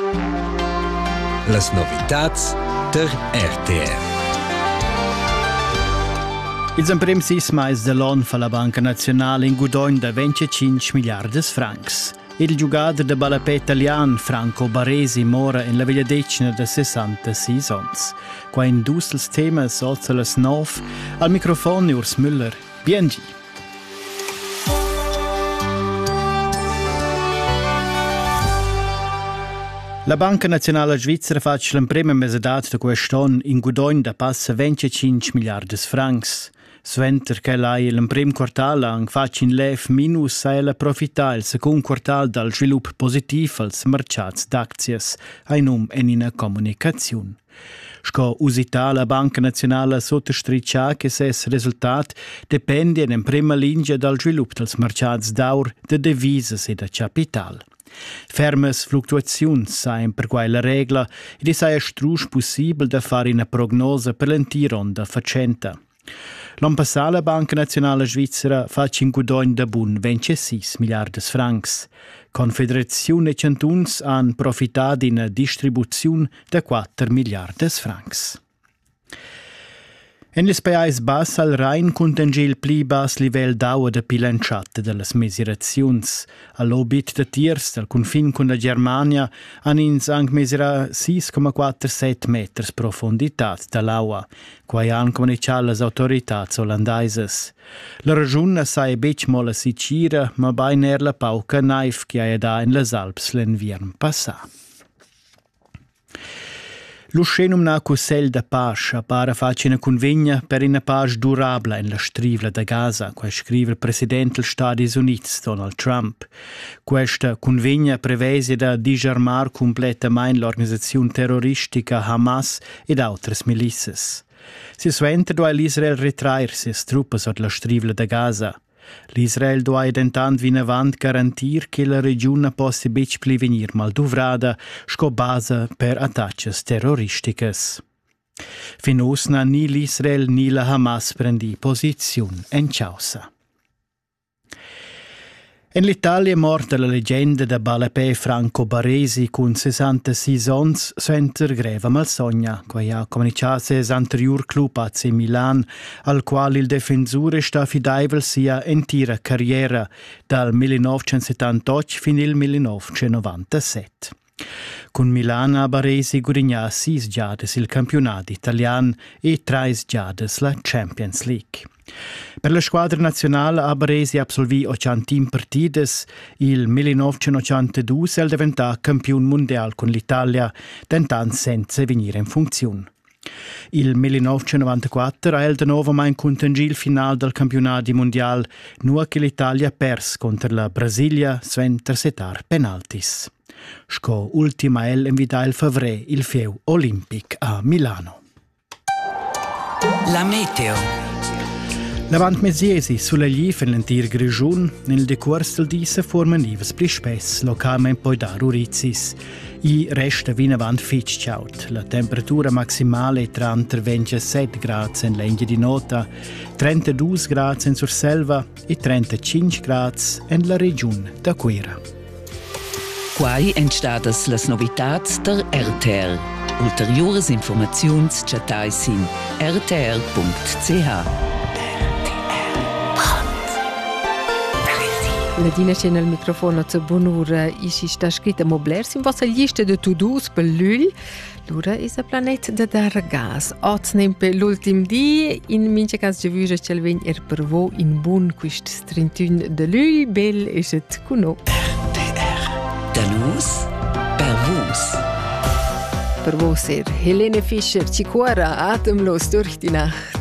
Las novitats der RTR. Ils emprem 6 mais de l'on fa la Banca Nazionale in guadagn da 25 miliardes francs. Il giocatore de balapè italian Franco Baresi mora in la veglia decina de 66 ans. Qua in dus temas oltre las 9, al microfono Urs Müller. BNG. La Banca Nazionale Svizzera fa l'emprema mesedat de quest'anno in guadagn da passa 25 miliardes francs. Sventer che l'hai l'emprem quartal ang fac in lev minus a ella profità il second quartal dal svilup positiv als mercats d'aczies ai num en ina comunicaziun. Sco usita la Banca Nazionale sottostriccia che ses resultat depende in prima linea dal svilup dels mercats d'aur, de devises e da capital. Fermes fluctuaziuns sain per quella regla ed è strusch possibile da fare una prognosa per l'entironda facenta. L'an passat la Banca Nazionale Svizzera fac in guadagn da bun 26 miliardes francs. Confederazione e cantuns han profitat d'ina distribuziun da 4 miliardes francs. En les pais bas al Rhein contengi il pli bas livell d'aua de pilanciata de las mesiraziuns. All'obit de tiers del confin con la Germania han ins ang mesira 6,47 meters profunditat dall'aua, quai han comunicat las autoritats olandaises. La ragione sai bec mola sicira, ma bain la pauca naif che ha da in las Alps l'enviern passà. Lo scenum na cussel da pace appare faccia una convegna per una pace durabla in la strivla da Gaza, come scrive il presidente degli Stati Uniti, Donald Trump. Questa convegna prevede da disarmare completamente l'organizzazione terroristica Hamas ed altre milizie. Si sventa dove l'Israel ritraer le truppe sotto la strivla da Gaza. L'Israel doa intant vin avant garantir che la regione possa bec pli venir mal duvrada sco base per attacches terroristicas. Finus na ni l'Israel ni la Hamas prendi posizione en causa. In l'Italia è morta la leggenda da balapè Franco Baresi con 66 ans sventer greva malsogna, che ha comunicato l'anterior club AC Milan, al quale il difensore sta fideivel sia intera carriera dal 1978 fino al 1997. Con Milan a Baresi guadagna 6 giades il campionato italiano e 3 giades la Champions League. Per la squadra nazionale a Baresi absolvì 80 partite. Il 1982 è diventato campione mondiale con l'Italia, tentando senza venire in funzione. Il 1994 è di nuovo mai contingì il finale del campionato mondiale, nu che l'Italia pers contro la Brasilia sventer setar penaltis. Sco ultima el invita il favre il fieu olimpic a Milano. La meteo. Lavant mesiesi sulla Glief in l'antir Grigiun, nel decurs del dì se forman nivas pli spess, localmente poi da rurizis. I resta vin avant fitch ciaut. La temperatura maximale è tra 27 gradi in Lengia di Nota, 32 gradi in Surselva e 35 gradi in la regione da Quera. Quai entstadas las novitats der RTR. Ulteriores informaziuns chatais in rtr.ch. La Dina c'è nel microfono a buon'ora e si sta scritta Moblers in vostra lista di to-dos per l'Ul. L'ora è la planeta da dar gas. Oggi per l'ultimo dia, in mince caso di vire c'è il vegn per voi in buon questo 31 de l'Ul. Bel è it con noi. RTR. Da nus per vos. Per voi, Helene Fischer, ci cuora atemlos durch die Nacht.